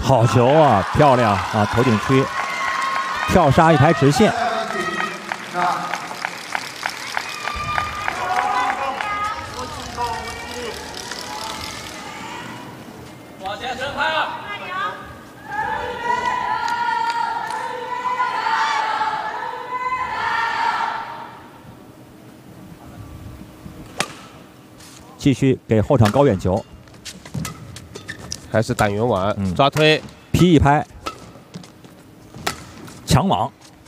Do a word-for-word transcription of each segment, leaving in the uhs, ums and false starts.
好球啊，漂亮啊！头顶区跳杀一排直线。 往前伸开啊！ 继续给后场高远球， 还是打圆网，嗯、抓推， 劈一拍，抢网，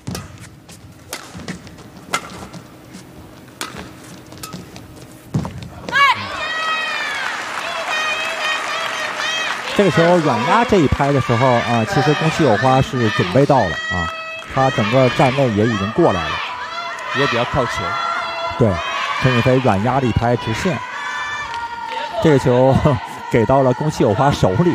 这个球软压这一拍的时候啊，其实宫崎有花是准备到了啊，他整个站位也已经过来了， 也比较靠前。 对，陈雨菲软压了一拍直线。这个球给到了宫崎有花手里，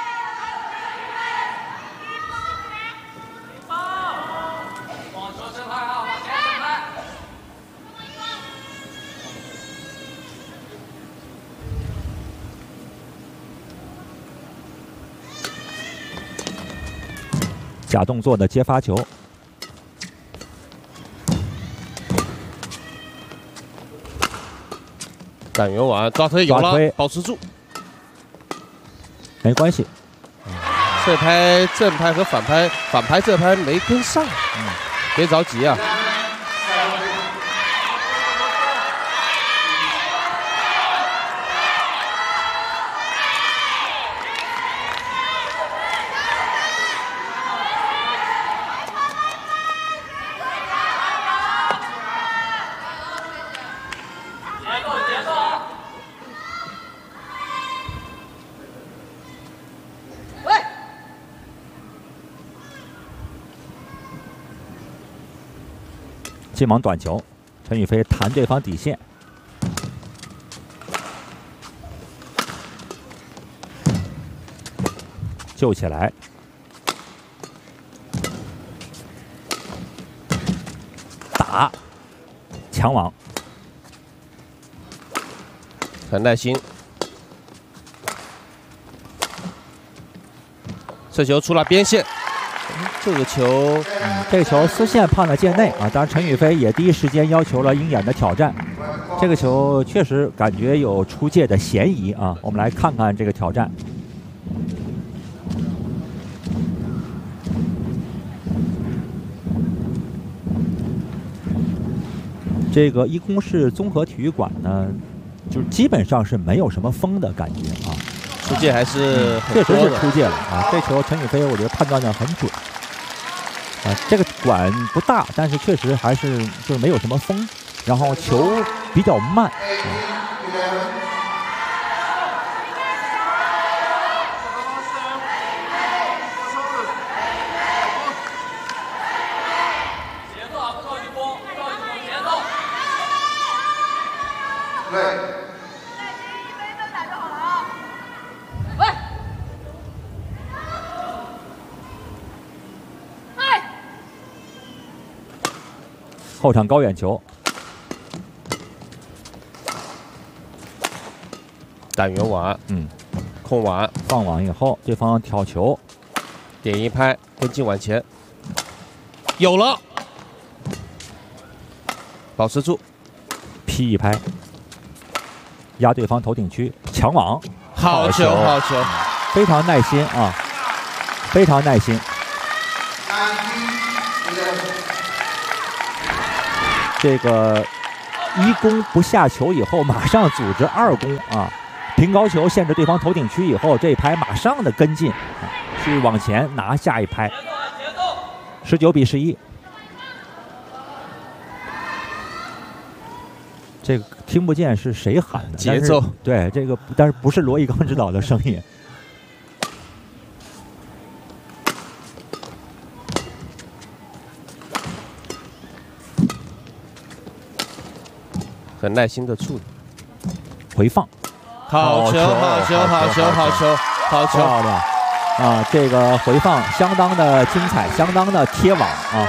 假动作的接发球。 打圆网抓推有了，保持住， 没关系。 这拍正拍和反拍，反拍这拍没跟上，嗯，别着急啊。 进网短球，陈雨菲弹对方底线，救起来，打，抢网， 很耐心。这球出了边线。这个球， 嗯，这个球丝线判了界内啊！当然，陈雨菲也第一时间要求了鹰眼的挑战。这个球确实感觉有出界的嫌疑啊！我们来看看这个挑战。这个一宫市综合体育馆呢，就是基本上是没有什么风的感觉啊。 出界还是确实是出界了啊！这球陈雨菲我觉得判断的很准。啊，这个馆不大，但是确实还是就是没有什么风，然后球比较慢。嗯后场高远球， 打圆网，嗯，控网放网以后，对方挑球， 点一拍，跟进往前，有了，保持住， 劈一拍，压对方头顶区，抢网， 好球，好球， 非常耐心啊，非常耐心。这个一攻不下球以后，马上组织二攻啊，平高球限制对方头顶区以后，这一拍马上的跟进，啊、去往前拿下一拍，十九比十一。这个听不见是谁喊的节奏， 对这个，但是不是罗一刚指导的声音。 很耐心的处理， 回放， 好球，好球，好球，好球，好球， 漂亮啊！这个回放相当的精彩，相当的贴网啊！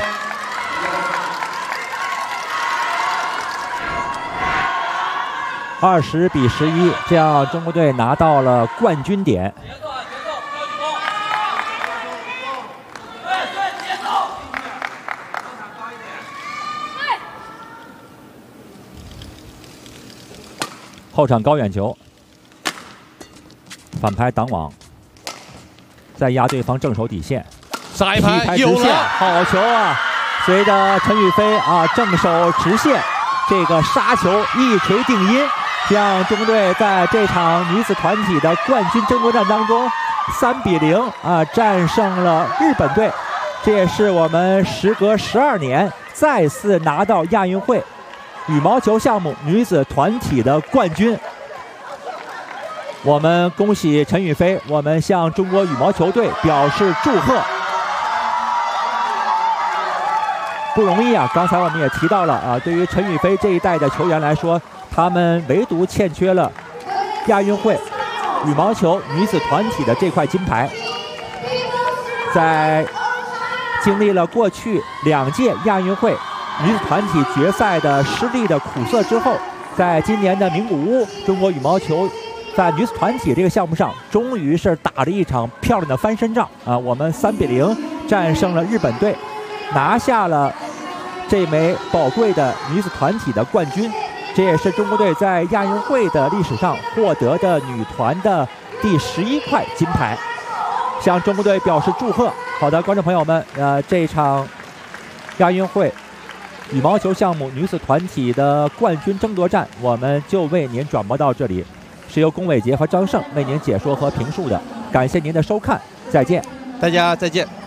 二十比十一，这样中国队拿到了冠军点。 后场高远球，反拍挡网，再压对方正手底线， 杀一拍直线，好球啊！随着陈雨菲啊正手直线，这个杀球一锤定音，让中国队在这场女子团体的冠军争夺战当中，三比零啊战胜了日本队。这也是我们时隔十二年再次拿到亚运会羽毛球项目女子团体的冠军。我们恭喜陈雨菲，我们向中国羽毛球队表示祝贺。不容易啊！刚才我们也提到了啊，对于陈雨菲这一代的球员来说，他们唯独欠缺了亚运会羽毛球女子团体的这块金牌。在经历了过去两届亚运会女子团体决赛的失利的苦涩之后，在今年的名古屋，中国羽毛球在女子团体这个项目上，终于是打了一场漂亮的翻身仗啊！我们三比零战胜了日本队，拿下了这枚宝贵的女子团体的冠军。这也是中国队在亚运会的历史上获得的女团的第十一块金牌，向中国队表示祝贺。好的，观众朋友们，呃，这一场亚运会羽毛球项目女子团体的冠军争夺战，我们就为您转播到这里，是由龚伟杰和张胜为您解说和评述的。感谢您的收看，再见， 大家再见。